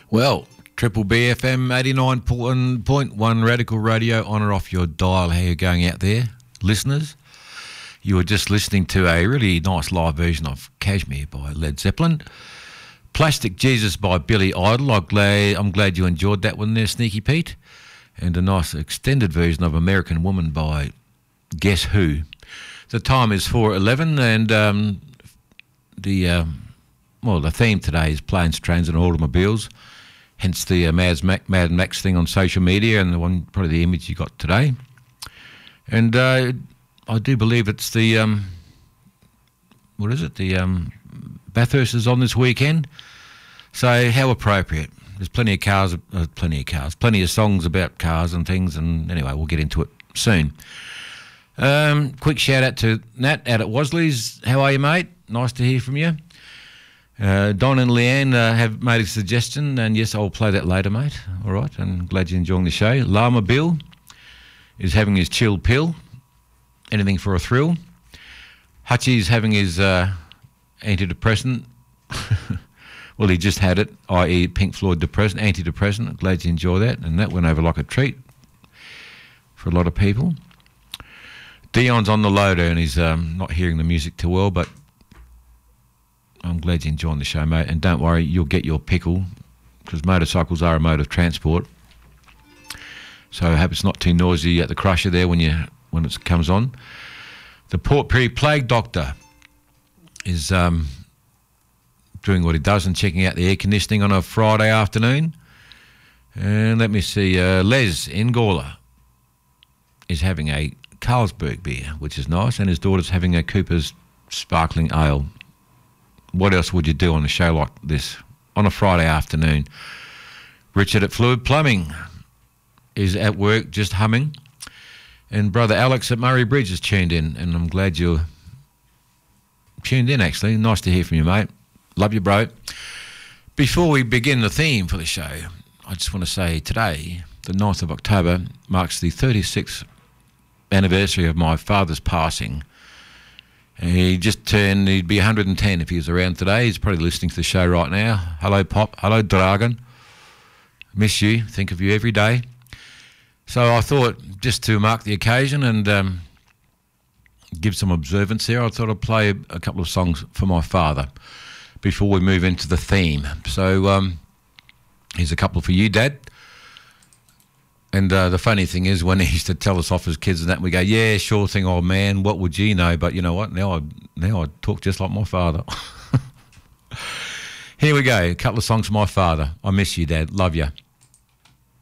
Well, Triple BFM 89.1 Radical Radio on or off your dial. How you going out there, listeners? You were just listening to a really nice live version of Kashmir by Led Zeppelin. Plastic Jesus by Billy Idol. I'm glad you enjoyed that one there, Sneaky Pete. And a nice extended version of American Woman by Guess Who. The time is 4:11 and the theme today is planes, trains and automobiles. Hence the Mad Max thing on social media and the one, probably the image you got today. And I do believe it's the, Bathurst is on this weekend. So how appropriate. There's plenty of songs about cars and things. And anyway, we'll get into it soon. Quick shout out to Nat out at Wasley's. How are you, mate? Nice to hear from you. Don and Leanne have made a suggestion, and yes, I'll play that later, mate. All right, and glad you're enjoying the show. Llama Bill is having his chill pill. Anything for a thrill. Hutchie's having his antidepressant. Well, he just had it, i.e. Pink Floyd antidepressant. Glad you enjoy that, and that went over like a treat for a lot of people. Dion's on the loader, and he's not hearing the music too well, but I'm glad you're enjoying the show, mate. And don't worry, you'll get your pickle, because motorcycles are a mode of transport. So I hope it's not too noisy at the crusher there when it comes on. The Port Pirie Plague Doctor is doing what he does and checking out the air conditioning on a Friday afternoon. And let me see, Les in Gawler is having a Carlsberg beer, which is nice, and his daughter's having a Cooper's Sparkling Ale. What else would you do on a show like this on a Friday afternoon? Richard at Fluid Plumbing is at work just humming. And brother Alex at Murray Bridge is tuned in, and I'm glad you're tuned in, actually. Nice to hear from you, mate. Love you, bro. Before we begin the theme for the show, I just want to say today, the 9th of October, marks the 36th anniversary of my father's passing. He'd be 110 if he was around today. He's probably listening to the show right now. Hello, Pop. Hello, Dragon. Miss you. Think of you every day. So I thought, just to mark the occasion and give some observance here, I thought I'd play a couple of songs for my father before we move into the theme. So here's a couple for you, Dad. And the funny thing is, when he used to tell us off as kids and that, we go, yeah, sure thing, old man, what would you know? But you know what? Now I talk just like my father. Here we go, a couple of songs for my father. I miss you, Dad. Love you.